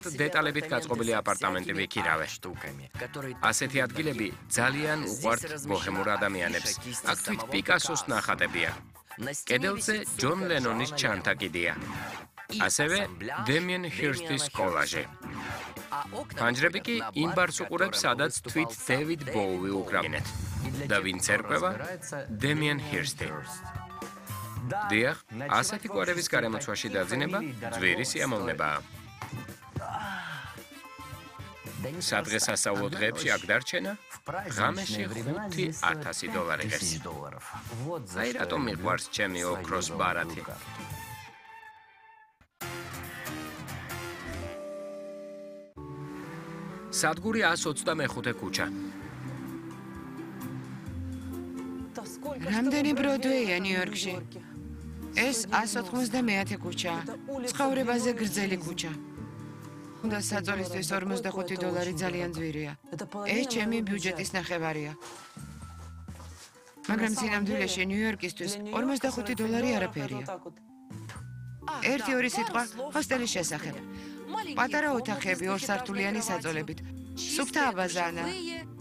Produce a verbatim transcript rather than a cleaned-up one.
დეტალებით გაწყობილი აპარტამენტი ვიქირავე. ასეთი ადგილები ძალიან უყვართ ბოჰემურ ადამიანებს. აქ თვით პიკასოს ნახატებია. კედელზე ჯონ ლენონის ჩანთაკიდია. ასევე დემიენ ჰირსტის კოლაჟი. ფანჯრები კი იმ ბარს უყურებს, სადაც თვით დევიდ ბოუი უკრავინეთ. და ვინც ერკვევა? დემიენ ჰირსტი. დიახ, ასეთი კვარების გარემოცვაში დაძინება ძვირი სიამოვნებაა. სადღესასწაულო დღეებში აქ დარჩენა ღამეში ხუთი ათასი დოლარი ღირს. აი რატომ მიყვარს ჩემი ოქროს ბარათი. სადგური ას ოცდამეხუთე ქუჩა. რამდენი ბროდვეია ნიუ-იორკში? ეს ას ოთხმოცდამეათე ქუჩა. ცხოვრებაზე გრძელი ქუჩა. უნდა საწოლისთვის ორმოცდახუთი დოლარი ძალიან ძვირია. ეს ჩემი ბიუჯეტის ნახევარია. მაგრამ სინამდვილეში ნიუ-იორკისთვის ორმოცდახუთი დოლარი არაფერია. ერთი ორი სიტყვა ჰოსტელის შესახებ. პატარა ოთახები ორსართულიანი საწოლებით. სუფთა აბაზანა.